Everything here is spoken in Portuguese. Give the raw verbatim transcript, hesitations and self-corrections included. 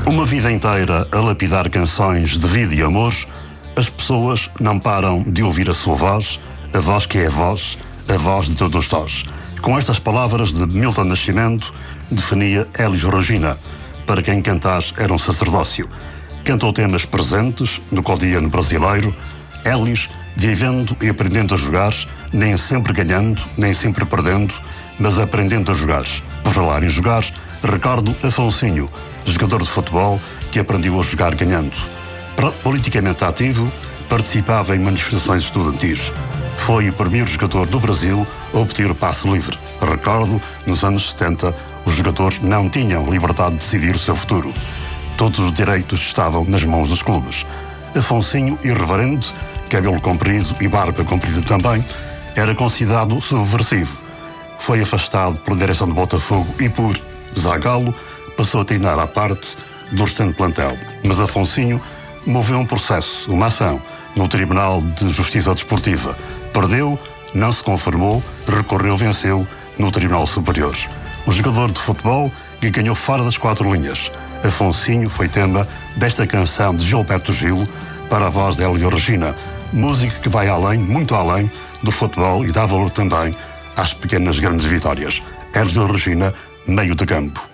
Uma vida inteira a lapidar canções de vida e amor, as pessoas não param de ouvir a sua voz, a voz que é a voz, a voz de todos nós. Com estas palavras de Milton Nascimento, definia Elis Regina, para quem cantar era um sacerdócio. Cantou temas presentes no cotidiano brasileiro. Elis, vivendo e aprendendo a jogar, nem sempre ganhando, nem sempre perdendo, mas aprendendo a jogar. Por falar em jogar, recordo Afonsinho, jogador de futebol que aprendeu a jogar ganhando. Politicamente ativo, participava em manifestações estudantis. Foi o primeiro jogador do Brasil a obter o passe livre. Recordo, nos anos setenta, os jogadores não tinham liberdade de decidir o seu futuro. Todos os direitos estavam nas mãos dos clubes. Afonsinho, irreverente, cabelo comprido e barba comprida também, era considerado subversivo. Foi afastado pela direção do Botafogo e por Zagallo passou a treinar à parte do restante plantel. Mas Afonsinho moveu um processo, uma ação, no Tribunal de Justiça Desportiva. Perdeu, não se conformou, recorreu, venceu no Tribunal Superior. O jogador de futebol que ganhou fora das quatro linhas. Afonsinho foi tema desta canção de Gilberto Gil para a voz de Elis Regina, música que vai além, muito além, do futebol e dá valor também às pequenas grandes vitórias. Elis Regina, meio de campo.